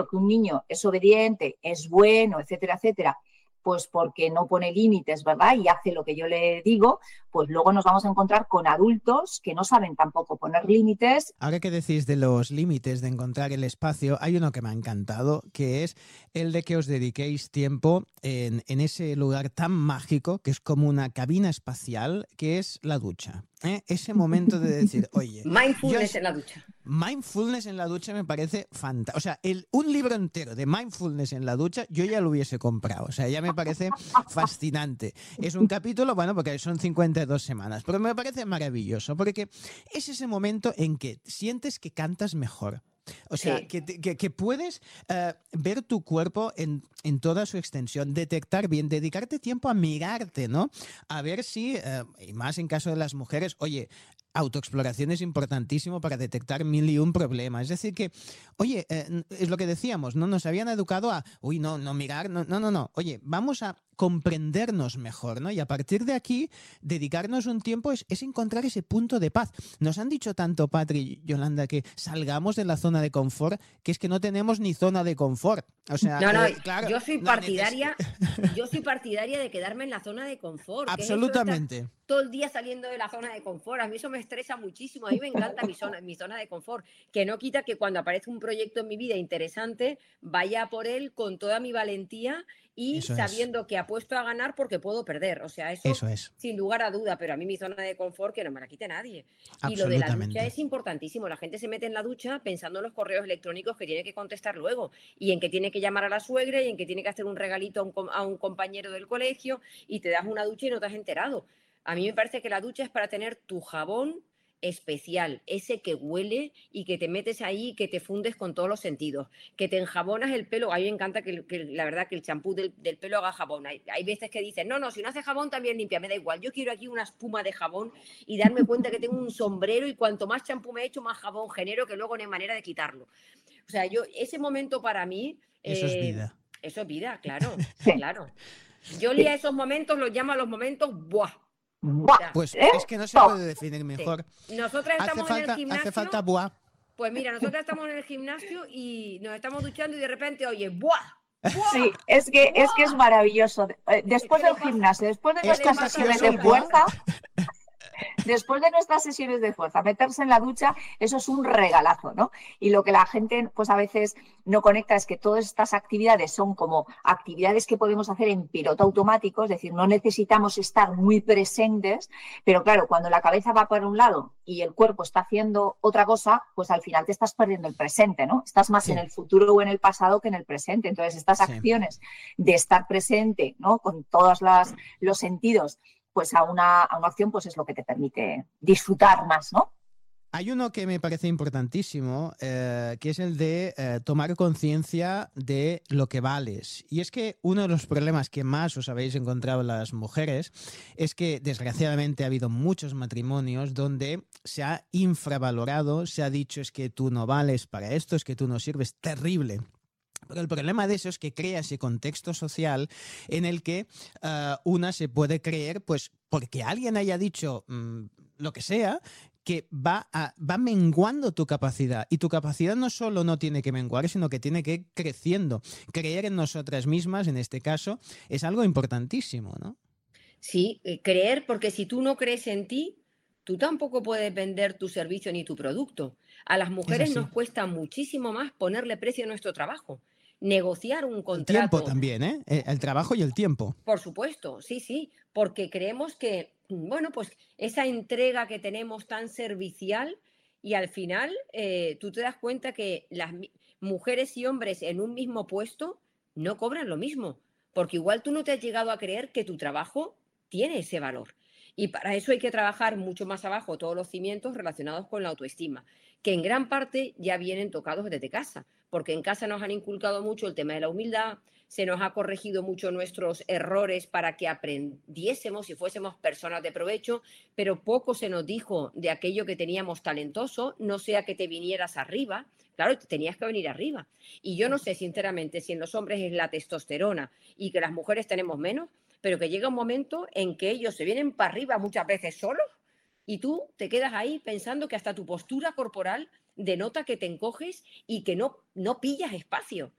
que un niño es obediente, es bueno, etcétera, etcétera, pues porque no pone límites, ¿verdad? Y hace lo que yo le digo, pues luego nos vamos a encontrar con adultos que no saben tampoco poner límites. Ahora que decís de los límites, de encontrar el espacio, hay uno que me ha encantado, que es el de que os dediquéis tiempo en ese lugar tan mágico, que es como una cabina espacial, que es la ducha. Ese momento de decir, oye, Mindfulness en la ducha. Mindfulness en la ducha me parece fantástico. O sea, un libro entero de mindfulness en la ducha yo ya lo hubiese comprado. O sea, ya me parece fascinante. Es un capítulo, bueno, porque son 52 semanas, pero me parece maravilloso, porque es ese momento en que sientes que cantas mejor. O sea, Sí. que puedes ver tu cuerpo en toda su extensión, detectar bien, dedicarte tiempo a mirarte, ¿no? A ver si, y más en caso de las mujeres, oye, autoexploración es importantísimo para detectar 1001 problemas. Es decir que, oye, es lo que decíamos, ¿no? Nos habían educado a, uy, no mirar, no. Oye, vamos a comprendernos mejor, ¿no? Y a partir de aquí, dedicarnos un tiempo es encontrar ese punto de paz. Nos han dicho tanto, Patri y Yolanda, que salgamos de la zona de confort, que es que no tenemos ni zona de confort. O sea, No, claro, yo soy partidaria de quedarme en la zona de confort, que es eso de estar absolutamente. todo el día saliendo de la zona de confort. A mí eso me estresa muchísimo. A mí me encanta mi zona de confort, que no quita que cuando aparezca un proyecto en mi vida interesante, vaya por él con toda mi valentía y Eso es, sabiendo que apuesto a ganar porque puedo perder. O sea, eso eso es, sin lugar a duda, pero a mí mi zona de confort que no me la quite nadie. Y lo de la ducha absolutamente. es importantísimo. La gente se mete en la ducha pensando en los correos electrónicos que tiene que contestar luego y en que tiene que llamar a la suegra y en que tiene que hacer un regalito a un compañero del colegio y te das una ducha y no te has enterado. A mí me parece que la ducha es para tener tu jabón especial, ese que huele y que te metes ahí y que te fundes con todos los sentidos, que te enjabonas el pelo. A mí me encanta que la verdad que el champú del pelo haga jabón. Hay veces que dicen, no, si no hace jabón también limpia, me da igual, yo quiero aquí una espuma de jabón y darme cuenta que tengo un sombrero y cuanto más champú me echo, más jabón genero, que luego no hay manera de quitarlo. O sea, ese momento para mí, Eso es vida. eso es vida, claro, Sí, claro. Yo sí. a esos momentos los llamo a los momentos, ¡buah! O ¡Buah! sea, Pues ¿Eh? es que no se Top. puede definir sí. mejor. Nosotras estamos en el Hace falta gimnasio, buah. pues mira, nosotras estamos en el gimnasio y nos estamos duchando y de repente, oye, ¡buah! ¡Buah! Sí, es que es ¡Buah! maravilloso. Después ¿Qué le del pasa? gimnasio, después de ¿Qué le nuestras pasa a sesiones las de Delicioso chicas? buah. fuerza, después de nuestras sesiones de fuerza, meterse en la ducha, eso es un regalazo, ¿no? Y lo que la gente, pues a veces no conecta es que todas estas actividades son como actividades que podemos hacer en piloto automático, es decir, no necesitamos estar muy presentes, pero claro, cuando la cabeza va por un lado y el cuerpo está haciendo otra cosa, pues al final te estás perdiendo el presente, ¿no? Estás más en Sí, el futuro o en el pasado que en el presente. Entonces, estas sí. acciones de estar presente, ¿no? Con todos los sentidos, pues a una acción, pues es lo que te permite disfrutar más, ¿no? Hay uno que me parece importantísimo, que es el de tomar conciencia de lo que vales. Y es que uno de los problemas que más os habéis encontrado las mujeres es que desgraciadamente ha habido muchos matrimonios donde se ha infravalorado, se ha dicho es que tú no vales para esto, es que tú no sirves, terrible. Pero el problema de eso es que crea ese contexto social en el que una se puede creer, pues porque alguien haya dicho lo que sea, que va menguando tu capacidad. Y tu capacidad no solo no tiene que menguar, sino que tiene que ir creciendo. Creer en nosotras mismas, en este caso, es algo importantísimo, ¿no? Sí, creer, porque si tú no crees en ti, tú tampoco puedes vender tu servicio ni tu producto. A las Es mujeres así. nos cuesta muchísimo más ponerle precio a nuestro trabajo, negociar un El tiempo contrato. también, ¿eh? El trabajo y el tiempo. Por supuesto, sí, sí, porque creemos que, bueno, pues esa entrega que tenemos tan servicial y al final tú te das cuenta que mujeres y hombres en un mismo puesto no cobran lo mismo, porque igual tú no te has llegado a creer que tu trabajo tiene ese valor. Y para eso hay que trabajar mucho más abajo todos los cimientos relacionados con la autoestima, que en gran parte ya vienen tocados desde casa, porque en casa nos han inculcado mucho el tema de la humildad, se nos ha corregido mucho nuestros errores para que aprendiésemos y fuésemos personas de provecho, pero poco se nos dijo de aquello que teníamos talentoso, no sea que te vinieras arriba, claro, te tenías que venir arriba. Y yo no sé, sinceramente, si en los hombres es la testosterona y que las mujeres tenemos menos, pero que llega un momento en que ellos se vienen para arriba muchas veces solos y tú te quedas ahí pensando que hasta tu postura corporal denota que te encoges y que no pillas espacio.